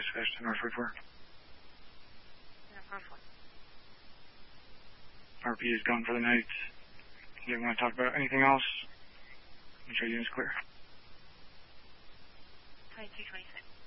dispatch to Northwood 4. Northwood. RP is gone for the night. You want to talk about anything else? Make sure unit's clear. 2226.